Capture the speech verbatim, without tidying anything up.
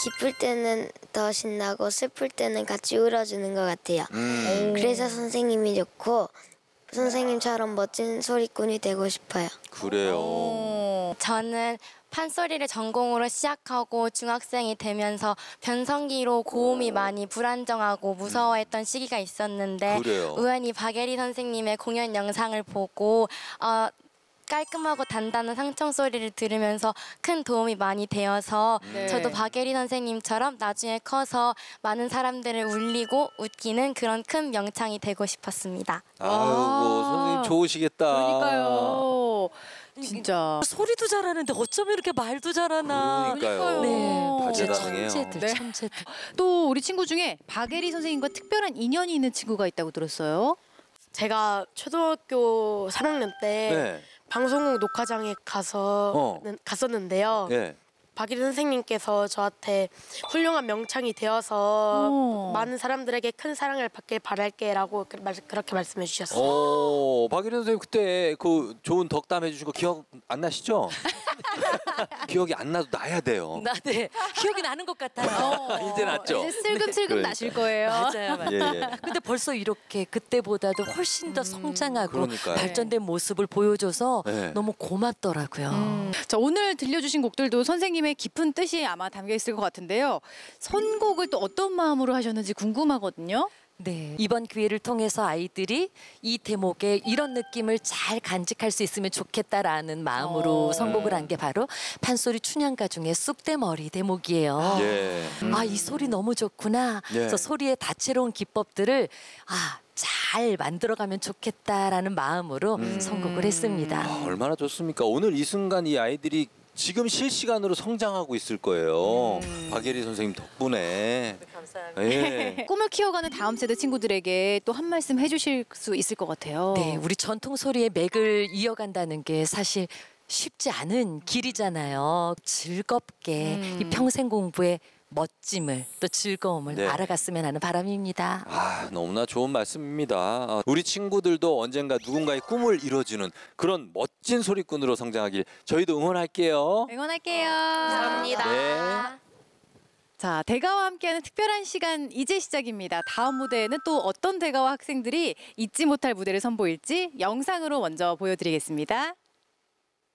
기쁠 때는 더 신나고 슬플 때는 같이 울어주는 것 같아요. 음. 그래서 선생님이 좋고 선생님처럼 멋진 소리꾼이 되고 싶어요. 그래요. 저는 판소리를 전공으로 시작하고 중학생이 되면서 변성기로 고음이 많이 불안정하고 무서워했던 시기가 있었는데 그래요. 우연히 박예리 선생님의 공연 영상을 보고 어, 깔끔하고 단단한 상청 소리를 들으면서 큰 도움이 많이 되어서 네. 저도 박예리 선생님처럼 나중에 커서 많은 사람들을 울리고 웃기는 그런 큰 명창이 되고 싶었습니다. 아이고 선생님 좋으시겠다. 그러니까요. 진짜 소리도 잘하는데 어쩜 이렇게 말도 잘하나. 그러니까요. 네. 다재다능해요. 천재들, 네. 천재들. 또 우리 친구 중에 박예리 선생님과 특별한 인연이 있는 친구가 있다고 들었어요. 제가 초등학교 삼 학년 때 네. 방송국 녹화장에 가서 어. 갔었는데요. 예. 박예리 선생님께서 저한테 훌륭한 명창이 되어서 오. 많은 사람들에게 큰 사랑을 받길 바랄게라고 그 말- 그렇게 말씀해 주셨어요. 어, 박예리 선생님 그때 그 좋은 덕담 해주신 거 기억 안 나시죠? 기억이 안 나도 나야 돼요. 나 네. 기억이 나는 것 같아요. 이제 났죠? 이제 슬금슬금 그러니까. 나실 거예요. 맞아요, 맞아요. 예, 예. 근데 벌써 이렇게 그때보다도 훨씬 더 성장하고 그러니까요. 발전된 모습을 보여줘서 네. 너무 고맙더라고요. 음. 자, 오늘 들려주신 곡들도 선생님의 깊은 뜻이 아마 담겨 있을 것 같은데요. 선곡을 또 어떤 마음으로 하셨는지 궁금하거든요. 네. 이번 기회를 통해서 아이들이 이 대목에 이런 느낌을 잘 간직할 수 있으면 좋겠다라는 마음으로 어. 선곡을 한 게 바로 판소리 춘향가 중에 쑥대머리 대목이에요. 예. 아, 이 소리 너무 좋구나. 예. 그래서 소리의 다채로운 기법들을 아, 잘 만들어가면 좋겠다라는 마음으로 선곡을 했습니다. 아, 얼마나 좋습니까? 오늘 이 순간 이 아이들이 지금 실시간으로 성장하고 있을 거예요. 박예리 선생님 덕분에. 감사합니다. 예. 꿈을 키워가는 다음 세대 친구들에게 또 한 말씀 해주실 수 있을 것 같아요. 네, 우리 전통 소리의 맥을 이어간다는 게 사실 쉽지 않은 길이잖아요. 즐겁게 음. 이 평생 공부의 멋짐을 또 즐거움을 네. 알아갔으면 하는 바람입니다. 아, 너무나 좋은 말씀입니다. 아, 우리 친구들도 언젠가 누군가의 꿈을 이뤄주는 그런 멋진 소리꾼으로 성장하길 저희도 응원할게요. 응원할게요. 감사합니다. 네. 자, 대가와 함께하는 특별한 시간 이제 시작입니다. 다음 무대에는 또 어떤 대가와 학생들이 잊지 못할 무대를 선보일지 영상으로 먼저 보여드리겠습니다.